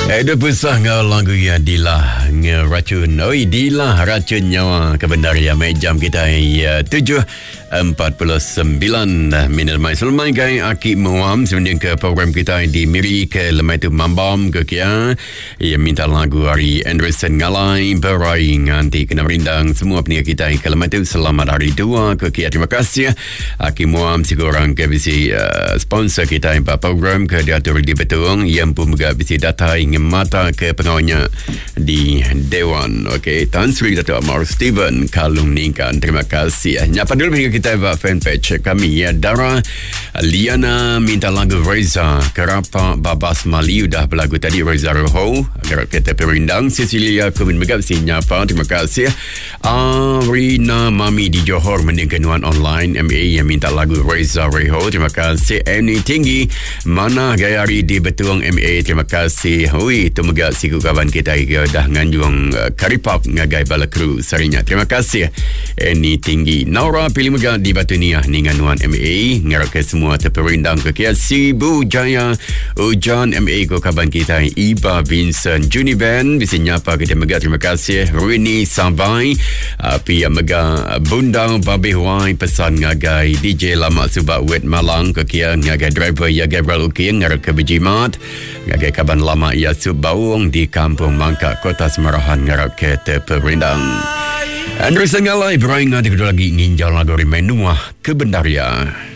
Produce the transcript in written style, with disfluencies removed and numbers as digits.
Ada pesah ngau lagu ya dilah ngeracun. Oi dilah racun nyawa kebenaran jam kita ya 7:49 minit mai selmai gai aki muam sebelum ke program kita di Miri ke lemai tu mambam ke kia ya minta lagu hari Anderson ngalai berai nganti kena merindang semua pendengar kita ke lemai tu selamat hari tua ke kia. Terima kasih aki muam sigorang ke bisi sponsor kita impa program ke diatur di Betong yang pun juga bisi data mata ke pengawalnya di Dewan. Okey, Tan Sri Dato' Amar Steven Kalung Ningkan. Terima kasih. Nyapa dulu hingga kita buat fanpage kami ya. Dara Liana minta lagu Reza Kerapa Babas Mali udah berlagu tadi Reza Roho agar kita perindang. Cecilia Kumin Megap si nyapa. Terima kasih. Rina Mami di Johor mendingkan nuan online MA yang minta lagu Reza Roho. Terima kasih. Annie Tinggi mana Gayari di Betuang MA. Terima kasih. Ui, itu megak siku kawan kita dah nganjung karipap ngagai bala kru sarinya. Terima kasih. Ini tinggi. Naura pilih megak di Batu Niah ni nganuan MA. Ngarap ke semua terperindang ke kia. Sibu Jaya Ujan MA ko kawan kita. Iba Vincent Juni Ben. Bisa nyapa kita megak. Terima kasih. Rini Sambai. Pia megak Bundang Babi Huai pesan ngagai DJ Lama Subak Wet Malang ke kia. Ngagai driver ya Gabriel Uking. Ngarap ke Bejimat. Ngagai kaban lama ia Subawung di Kampung Mangkak Kota Semarahan ngarap ke terperindang. Andrew Sengalai beraing nanti kedua lagi ninjal lagu Rimenua Kebendaria.